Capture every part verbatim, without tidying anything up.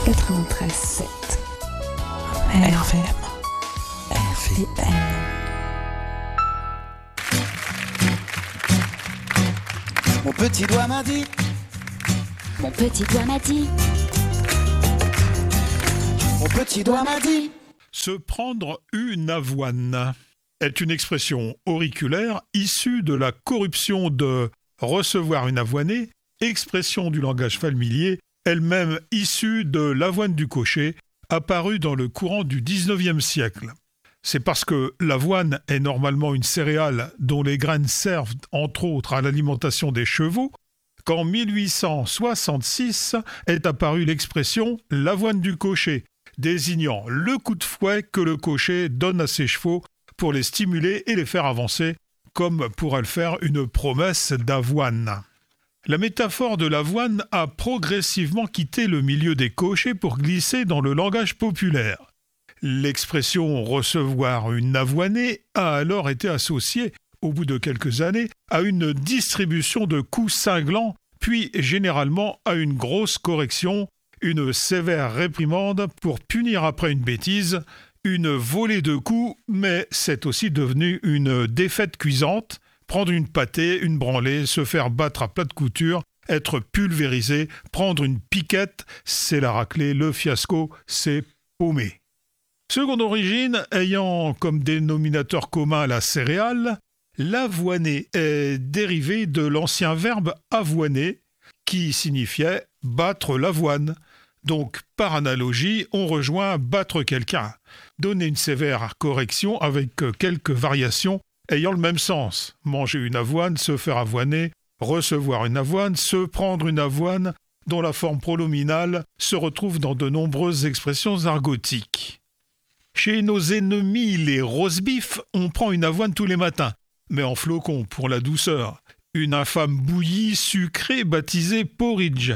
quatre-vingt-treize sept R F M. R F M. Mon petit doigt m'a dit. Mon petit doigt m'a dit. Mon petit doigt m'a dit. Se prendre une avoine est une expression auriculaire issue de la corruption de recevoir une avoinée, expression du langage familier, elle-même issue de l'avoine du cocher, apparue dans le courant du dix-neuvième siècle. C'est parce que l'avoine est normalement une céréale dont les graines servent entre autres à l'alimentation des chevaux qu'en mille huit cent soixante-six est apparue l'expression « l'avoine du cocher », désignant le coup de fouet que le cocher donne à ses chevaux pour les stimuler et les faire avancer, comme pourrait le faire une promesse d'avoine. La métaphore de l'avoine a progressivement quitté le milieu des cochers pour glisser dans le langage populaire. L'expression « recevoir une avoinée » a alors été associée, au bout de quelques années, à une distribution de coups cinglants, puis généralement à une grosse correction, une sévère réprimande pour punir après une bêtise, une volée de coups, mais c'est aussi devenu une défaite cuisante, prendre une pâtée, une branlée, se faire battre à plat de couture, être pulvérisé, prendre une piquette, c'est la raclée, le fiasco, c'est paumé. Seconde origine, ayant comme dénominateur commun la céréale, l'avoiner est dérivé de l'ancien verbe avoiner, qui signifiait battre l'avoine. Donc, par analogie, on rejoint battre quelqu'un, donner une sévère correction avec quelques variations ayant le même sens. Manger une avoine, se faire avoiner, recevoir une avoine, se prendre une avoine, dont la forme pronominale se retrouve dans de nombreuses expressions argotiques. Chez nos ennemis, les roast-beef, on prend une avoine tous les matins, mais en flocons pour la douceur. Une infâme bouillie sucrée baptisée porridge.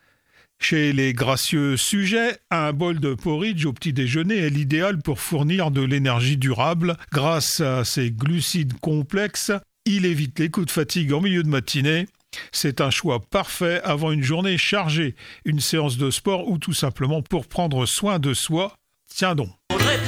Chez les gracieux sujets, un bol de porridge au petit déjeuner est l'idéal pour fournir de l'énergie durable. Grâce à ses glucides complexes, il évite les coups de fatigue en milieu de matinée. C'est un choix parfait avant une journée chargée, une séance de sport ou tout simplement pour prendre soin de soi. Tiens donc. Faudrait